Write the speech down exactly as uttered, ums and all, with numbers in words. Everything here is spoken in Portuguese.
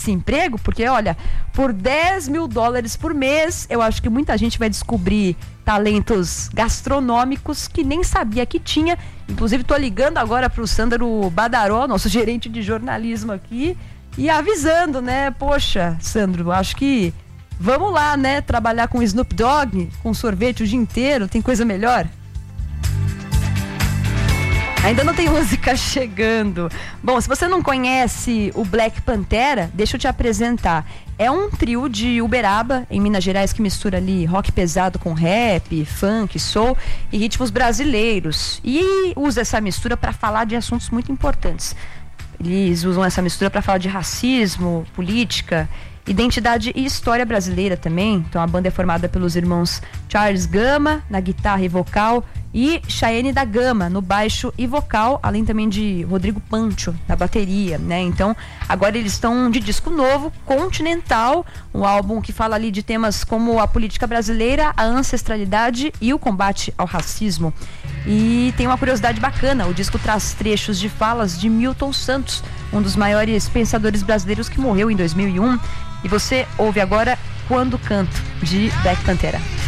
esse emprego, porque olha, por dez mil dólares por mês, eu acho que muita gente vai descobrir talentos gastronômicos que nem sabia que tinha. Inclusive tô ligando agora pro Sandro Badaró, nosso gerente de jornalismo aqui, e avisando, né, poxa, Sandro, acho que vamos lá, né, trabalhar com Snoop Dogg, com sorvete o dia inteiro, tem coisa melhor? Ainda não tem música chegando. Bom, se você não conhece o Black Pantera, deixa eu te apresentar. É um trio de Uberaba, em Minas Gerais, que mistura ali rock pesado com rap, funk, soul e ritmos brasileiros. E usa essa mistura para falar de assuntos muito importantes. Eles usam essa mistura para falar de racismo, política, identidade e história brasileira também. Então a banda é formada pelos irmãos Charles Gama na guitarra e vocal e Chayenne da Gama no baixo e vocal, além também de Rodrigo Pancho na bateria, né? Então agora eles estão de disco novo, Continental, um álbum que fala ali de temas como a política brasileira, a ancestralidade e o combate ao racismo. E tem uma curiosidade bacana, o disco traz trechos de falas de Milton Santos, um dos maiores pensadores brasileiros que morreu em dois mil e um. E você ouve agora Quando Canto, de Black Pantera.